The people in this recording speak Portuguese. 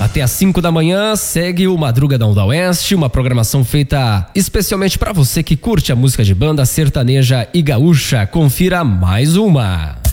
Até às 5 da manhã segue o Madrugadão da Oeste, uma programação feita especialmente para você que curte a música de banda sertaneja e gaúcha. Confira mais uma.